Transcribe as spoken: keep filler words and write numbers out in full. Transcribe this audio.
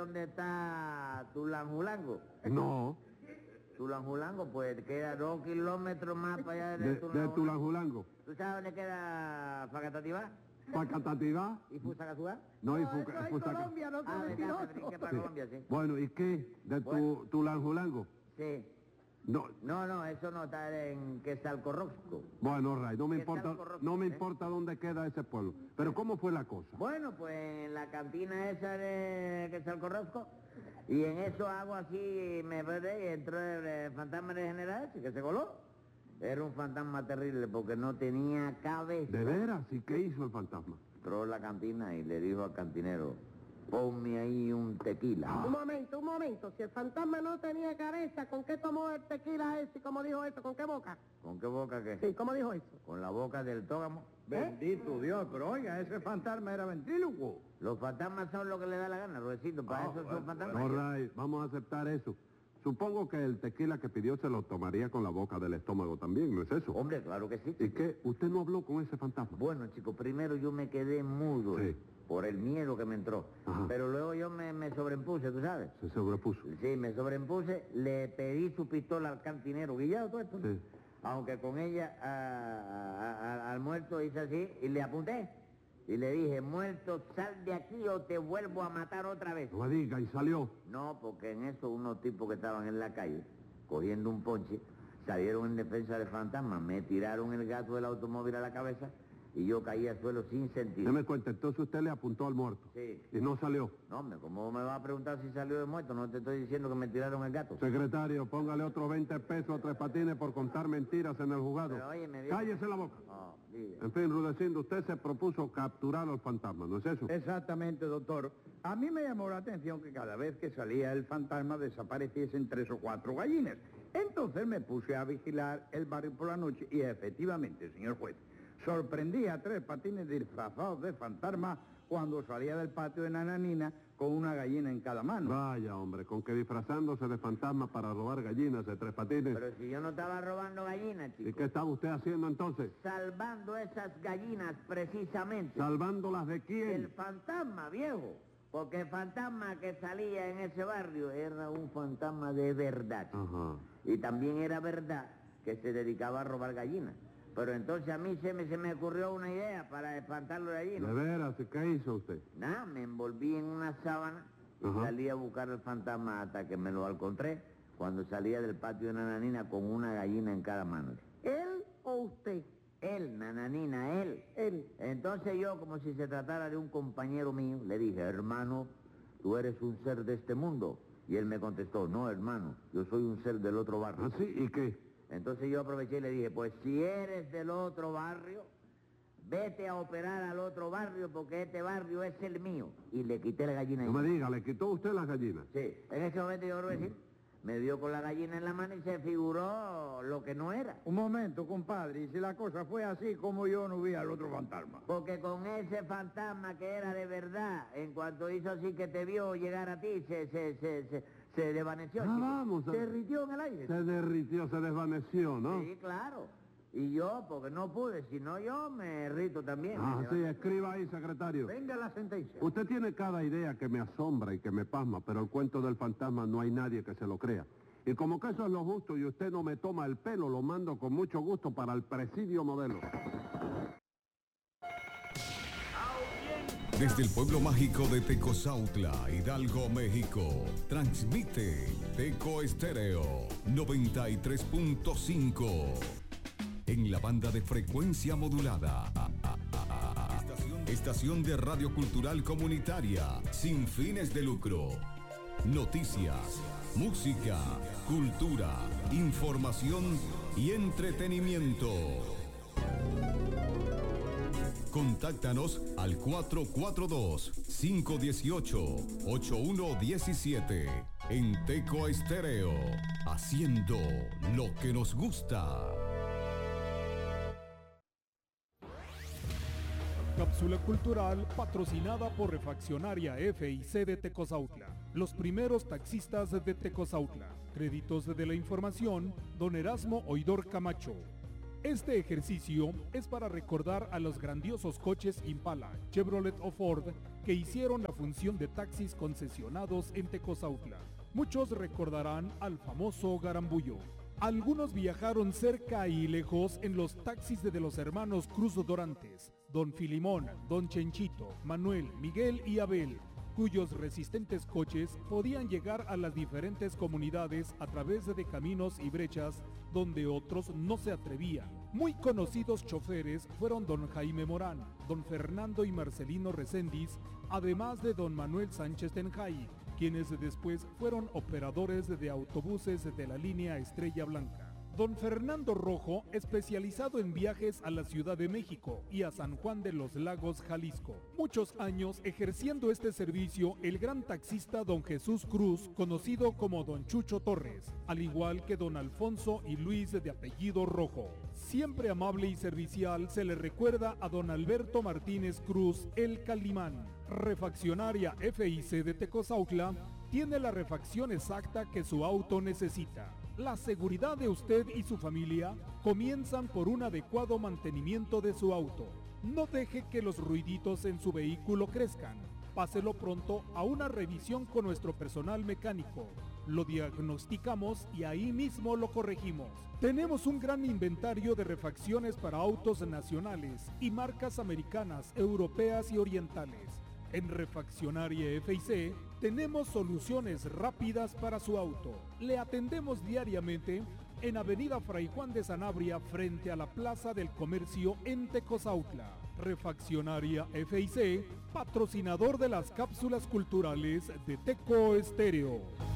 dónde está Tulanjulango? No. Tulanjulango, pues queda dos kilómetros más para allá de, De, Tulanjulango. de Tulanjulango. ¿Tú sabes dónde queda Facatativá? ¿Pacatativá? ¿Y Fusagasugá? No, y No, Fuca- eso es Fusaca- Colombia, no Ah, son verdad, que mentirosos. brinque para Sí. Colombia, sí. Bueno, ¿y qué? ¿De tu, Bueno. Tulanjulango? Sí. No. No, no, eso no está en Quesalcorrosco. Bueno, Ray, no me ¿Qué importa, tal corrupto, no me eh? importa dónde queda ese pueblo. Pero ¿cómo fue la cosa? Bueno, pues en la cantina esa de Quesalcorrosco, y en eso hago así, me perdí, y entró el, eh, fantasma de general ese que se coló. Era un fantasma terrible porque no tenía cabeza. ¿De veras? ¿Y qué hizo el fantasma? Entró a la cantina y le dijo al cantinero, ponme ahí un tequila. Un momento, un momento. Si el fantasma no tenía cabeza, ¿con qué tomó el tequila ese? ¿Cómo dijo eso? ¿Con qué boca? ¿Con qué boca qué? Sí, ¿cómo dijo eso? Con la boca del tógamo. Bendito Dios, pero oiga, ese fantasma era ventrílocuo. Los fantasmas son lo que le da la gana, Ruecito, para Ah, eso bueno, son fantasmas. No, Ray, vamos a aceptar eso. Supongo que el tequila que pidió se lo tomaría con la boca del estómago también, ¿no es eso? Hombre, claro que sí. ¿Y qué? ¿Usted no habló con ese fantasma? Bueno, chicos, primero yo me quedé mudo Sí. por el miedo que me entró. Ajá. Pero luego yo me, me sobrepuse, ¿tú sabes? Se sobrepuso. Sí, me sobrepuse, le pedí su pistola al cantinero, guillado todo esto. ¿no? Sí. Aunque con ella a- a- a- al muerto hice así y le apunté. Y le dije, muerto, sal de aquí o te vuelvo a matar otra vez. No me diga, y salió. No, porque en eso unos tipos que estaban en la calle, cogiendo un ponche, salieron en defensa del fantasma, me tiraron el gato del automóvil a la cabeza y yo caí al suelo sin sentido. Deme cuenta, entonces usted le apuntó al muerto. Sí. Y no salió. No, hombre, ¿cómo me va a preguntar si salió de muerto? No te estoy diciendo que me tiraron el gato. Secretario, póngale otros veinte pesos a Tres Patines por contar mentiras en el juzgado. Pero, oye, me dio- Cállese la boca. No, diga. En fin, Rudecindo, usted se propuso capturar al fantasma, ¿no es eso? Exactamente, doctor. A mí me llamó la atención que cada vez que salía el fantasma desapareciesen tres o cuatro gallinas. Entonces me puse a vigilar el barrio por la noche y efectivamente, señor juez, sorprendí a Tres Patines disfrazados de fantasma cuando salía del patio de Nananina con una gallina en cada mano. Vaya, hombre, con que disfrazándose de fantasma para robar gallinas de Tres Patines. Pero si yo no estaba robando gallinas, ¿Y chico. qué estaba usted haciendo entonces? Salvando esas gallinas precisamente. ¿Salvándolas de El quién? fantasma, viejo. Porque el fantasma que salía en ese barrio era un fantasma de verdad. Ajá. Y también era verdad que se dedicaba a robar gallinas. Pero entonces a mí se me, se me ocurrió una idea para espantarlo de allí, ¿De ¿no? veras? ¿Y qué hizo usted? Nada, me envolví en una sábana y Ajá. salí a buscar al fantasma hasta que me lo encontré cuando salía del patio de Nananina con una gallina en cada mano. ¿Él o usted? Él, Nananina, él. Él. Entonces yo, como si se tratara de un compañero mío, le dije, hermano, tú eres un ser de este mundo. Y él me contestó, no, hermano, yo soy un ser del otro barrio. ¿Ah, sí? ¿Y qué? Entonces yo aproveché y le dije, pues si eres del otro barrio, vete a operar al otro barrio porque este barrio es el mío. Y le quité la gallina. No me ahí. diga, ¿le quitó usted las gallinas? Sí, en ese momento yo creo que sí. Me dio con la gallina en la mano y se figuró lo que no era. Un momento, compadre, y si la cosa fue así, como yo no vi al otro fantasma. Porque con ese fantasma que era de verdad, en cuanto hizo así que te vio llegar a ti, se, se, se, se, se desvaneció. Ah, chico. vamos, Se a- derritió en el aire. Se derritió, se desvaneció, ¿no? Sí, claro. Y yo, porque no pude, si no yo me derrito también. Ah, Me sí, levanto. escriba ahí, secretario. Venga la sentencia. Usted tiene cada idea que me asombra y que me pasma, pero el cuento del fantasma no hay nadie que se lo crea. Y como que eso es lo justo y usted no me toma el pelo, lo mando con mucho gusto para el presidio modelo. Desde el pueblo mágico de Tecozautla, Hidalgo, México, transmite Teco Estéreo noventa y tres punto cinco en la banda de frecuencia modulada. Estación, estación de radio cultural comunitaria sin fines de lucro. Noticias, música, cultura, información y entretenimiento. Contáctanos al cuatro cuatro dos, cinco uno ocho, ocho uno uno siete en Teco Estéreo, haciendo lo que nos gusta. Cápsula cultural patrocinada por Refaccionaria F I C de Tecozautla. Los primeros taxistas de Tecozautla. Créditos de la información, don Erasmo Oidor Camacho. Este ejercicio es para recordar a los grandiosos coches Impala, Chevrolet o Ford que hicieron la función de taxis concesionados en Tecozautla. Muchos recordarán al famoso Garambullo. Algunos viajaron cerca y lejos en los taxis de los hermanos Cruz Dorantes, Don Filimón, Don Chenchito, Manuel, Miguel y Abel, cuyos resistentes coches podían llegar a las diferentes comunidades a través de caminos y brechas donde otros no se atrevían. Muy conocidos choferes fueron don Jaime Morán, don Fernando y Marcelino Reséndiz, además de don Manuel Sánchez Tenjay, quienes después fueron operadores de autobuses de la línea Estrella Blanca. Don Fernando Rojo, especializado en viajes a la Ciudad de México y a San Juan de los Lagos, Jalisco. Muchos años ejerciendo este servicio el gran taxista don Jesús Cruz, conocido como don Chucho Torres, al igual que don Alfonso y Luis de apellido Rojo. Siempre amable y servicial se le recuerda a don Alberto Martínez Cruz, el Calimán. Refaccionaria F I C de Tecozautla tiene la refacción exacta que su auto necesita. La seguridad de usted y su familia comienzan por un adecuado mantenimiento de su auto. No deje que los ruiditos en su vehículo crezcan. Páselo pronto a una revisión con nuestro personal mecánico. Lo diagnosticamos y ahí mismo lo corregimos. Tenemos un gran inventario de refacciones para autos nacionales y marcas americanas, europeas y orientales. En Refaccionaria F I C tenemos soluciones rápidas para su auto. Le atendemos diariamente en Avenida Fray Juan de Sanabria frente a la Plaza del Comercio en Tecozautla. Refaccionaria F I C, patrocinador de las cápsulas culturales de Teco Estéreo.